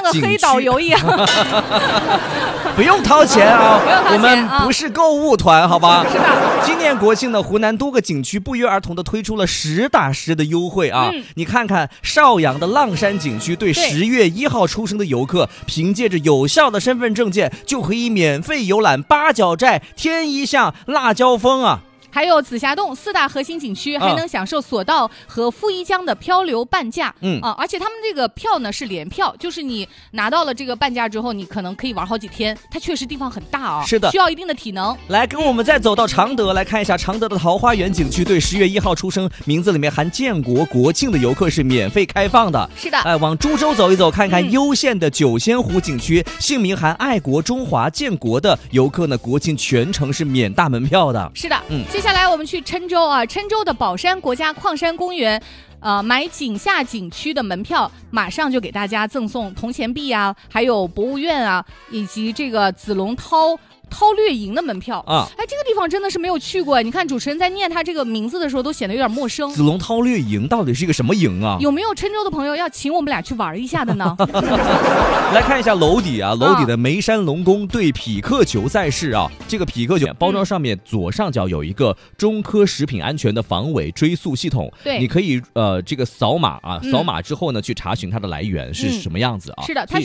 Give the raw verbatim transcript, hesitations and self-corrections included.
个黑导游一样。 不用掏钱啊， 不用掏钱， 我们不是购物团，好吧？ 是的。 今年国庆呢，湖南多个景区不约而同的推出了实打实的优惠啊！ 嗯、 你看看邵阳的浪山景区，对十月一号出生的游客，凭借着有效的身份证件，就可以免费游览八角寨、天一巷、辣椒峰啊。 还有紫霞洞四大核心景区，还能享受索道和富一江的漂流半价。嗯啊，而且他们这个票呢是联票，就是你拿到了这个半价之后，你可能可以玩好几天。它确实地方很大啊， 是的， 需要一定的体能。 来，跟我们再走到常德，来看一下常德的桃花源景区，对十月一号出生，名字里面含建国国庆的游客是免费开放的。 是的， 哎，往株洲走一走，看看攸县的九仙湖景区，嗯、姓名含爱国中华建国的游客呢，国庆全程是免大门票的。 是的，嗯。接下来我们去郴州啊，郴州的宝山国家矿山公园，呃，买景夏景区的门票，马上就给大家赠送铜钱币啊，还有博物院啊，以及这个子龙涛。韬略营的门票啊，哎，这个地方真的是没有去过。你看主持人在念他这个名字的时候，都显得有点陌生。 子龙韬略营到底是一个什么营啊？ 有没有郴州的朋友要请我们俩去玩一下的呢？ 来看一下楼底啊，楼底的眉山龙宫对匹克球赛事啊，这个匹克球包装上面左上角有一个中科食品安全的防伪追溯系统， 对， 你可以呃这个扫码啊，扫码之后呢，去查询它的来源是什么样子啊。 是的，它